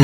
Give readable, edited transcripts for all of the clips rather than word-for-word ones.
Franken.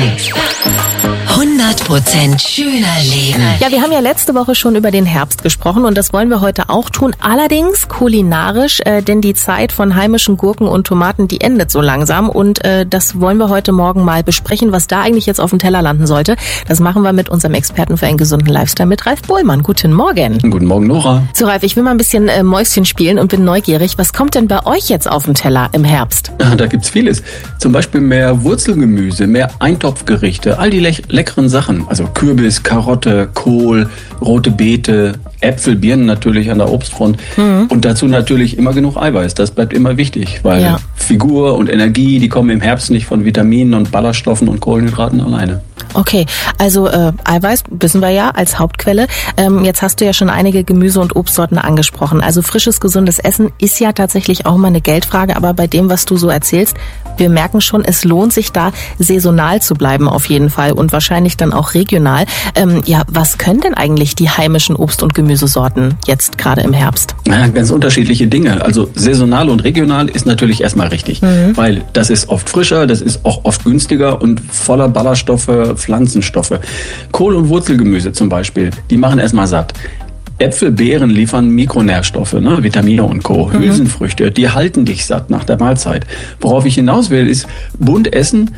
100% schöner Leben. Ja, wir haben ja letzte Woche schon über den Herbst gesprochen und das wollen wir heute auch tun. Allerdings kulinarisch, denn die Zeit von heimischen Gurken und Tomaten, die endet so langsam und das wollen wir heute Morgen mal besprechen, was da eigentlich jetzt auf dem Teller landen sollte. Das machen wir mit unserem Experten für einen gesunden Lifestyle, mit Ralf Bohlmann. Guten Morgen. Guten Morgen, Nora. So, Ralf, ich will mal ein bisschen Mäuschen spielen und bin neugierig. Was kommt denn bei euch jetzt auf den Teller im Herbst? Da gibt's vieles. Zum Beispiel mehr Wurzelgemüse, mehr Eintopfgerichte, all die leckeren Sachen. Also Kürbis, Karotte, Kohl, rote Beete, Äpfel, Birnen natürlich an der Obstfront. Und dazu natürlich immer genug Eiweiß. Das bleibt immer wichtig, weil Figur und Energie, die kommen im Herbst nicht von Vitaminen und Ballaststoffen und Kohlenhydraten alleine. Okay, also Eiweiß wissen wir ja als Hauptquelle. Jetzt hast du ja schon einige Gemüse- und Obstsorten angesprochen. Also frisches, gesundes Essen ist ja tatsächlich auch mal eine Geldfrage. Aber bei dem, was du so erzählst, wir merken schon, es lohnt sich da saisonal zu bleiben auf jeden Fall und wahrscheinlich dann auch regional. Was können denn eigentlich die heimischen Obst- und Gemüsesorten jetzt gerade im Herbst? Ja, ganz unterschiedliche Dinge. Also saisonal und regional ist natürlich erstmal richtig, weil das ist oft frischer, das ist auch oft günstiger und voller Ballaststoffe, Pflanzenstoffe. Kohl- und Wurzelgemüse zum Beispiel, die machen erstmal satt. Äpfel, Beeren liefern Mikronährstoffe, Vitamine und Co. Hülsenfrüchte, die halten dich satt nach der Mahlzeit. Worauf ich hinaus will, ist bunt essen,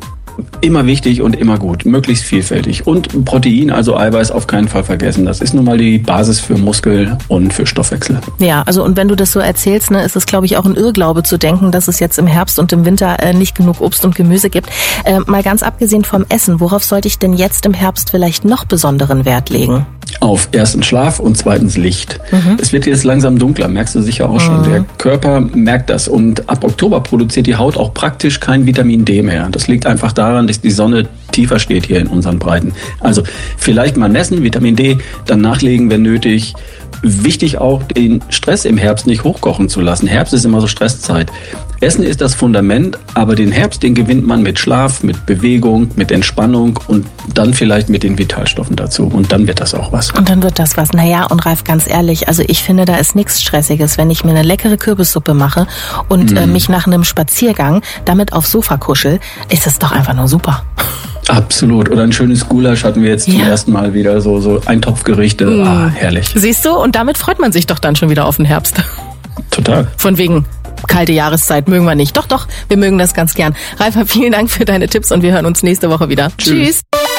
immer wichtig und immer gut, möglichst vielfältig. Und Protein, also Eiweiß, auf keinen Fall vergessen. Das ist nun mal die Basis für Muskel und für Stoffwechsel. Ja, also und wenn du das so erzählst, ist es, glaube ich, auch ein Irrglaube zu denken, dass es jetzt im Herbst und im Winter nicht genug Obst und Gemüse gibt. Mal ganz abgesehen vom Essen, worauf sollte ich denn jetzt im Herbst vielleicht noch besonderen Wert legen? Auf erstens Schlaf und zweitens Licht. Es wird jetzt langsam dunkler, merkst du sicher auch schon. Der Körper merkt das und ab Oktober produziert die Haut auch praktisch kein Vitamin D mehr. Das liegt einfach daran, dass die Sonne tiefer steht hier in unseren Breiten. Also vielleicht mal messen, Vitamin D, dann nachlegen, wenn nötig. Wichtig auch, den Stress im Herbst nicht hochkochen zu lassen. Herbst ist immer so Stresszeit. Essen ist das Fundament, aber den Herbst, den gewinnt man mit Schlaf, mit Bewegung, mit Entspannung und dann vielleicht mit den Vitalstoffen dazu. Und dann wird das auch was. Und dann wird das was. Naja, und Ralf, ganz ehrlich, also ich finde, da ist nichts Stressiges, wenn ich mir eine leckere Kürbissuppe mache und mich nach einem Spaziergang damit aufs Sofa kuschel, ist das doch einfach nur super. Absolut. Oder ein schönes Gulasch hatten wir jetzt zum ersten Mal wieder, so Eintopfgerichte. Herrlich. Siehst du? Und damit freut man sich doch dann schon wieder auf den Herbst. Total. Von wegen kalte Jahreszeit mögen wir nicht. Doch, wir mögen das ganz gern. Ralf, vielen Dank für deine Tipps und wir hören uns nächste Woche wieder. Tschüss.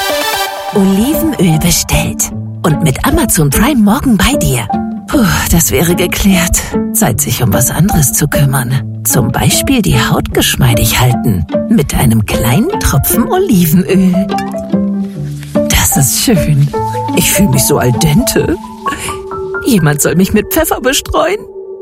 Olivenöl bestellt. Und mit Amazon Prime morgen bei dir. Puh, das wäre geklärt. Zeit, sich um was anderes zu kümmern. Zum Beispiel die Haut geschmeidig halten. Mit einem kleinen Tropfen Olivenöl. Das ist schön. Ich fühle mich so al dente. Jemand soll mich mit Pfeffer bestreuen.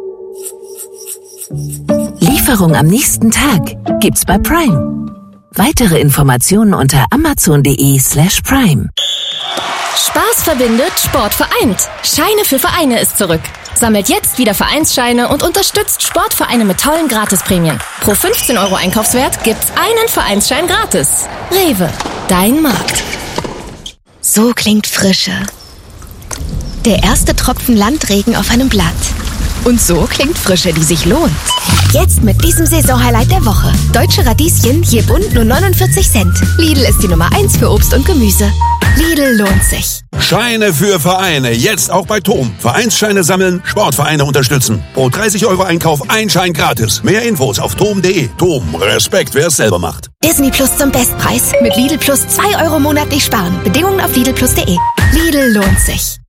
Lieferung am nächsten Tag gibt's bei Prime. Weitere Informationen unter amazon.de/Prime. Spaß verbindet, Sport vereint. Scheine für Vereine ist zurück. Sammelt jetzt wieder Vereinsscheine und unterstützt Sportvereine mit tollen Gratisprämien. Pro 15 € Einkaufswert gibt's einen Vereinsschein gratis. Rewe, dein Markt. So klingt Frische. Der erste Tropfen Landregen auf einem Blatt. Und so klingt Frische, die sich lohnt. Jetzt mit diesem Saisonhighlight der Woche. Deutsche Radieschen, je bunt nur 49 Cent. Lidl ist die Nummer 1 für Obst und Gemüse. Lidl lohnt sich. Scheine für Vereine, jetzt auch bei TOM. Vereinsscheine sammeln, Sportvereine unterstützen. Pro 30 € Einkauf ein Schein gratis. Mehr Infos auf tom.de. TOM, Respekt, wer es selber macht. Disney Plus zum Bestpreis. Mit Lidl Plus 2 € monatlich sparen. Bedingungen auf lidlplus.de. Lidl lohnt sich.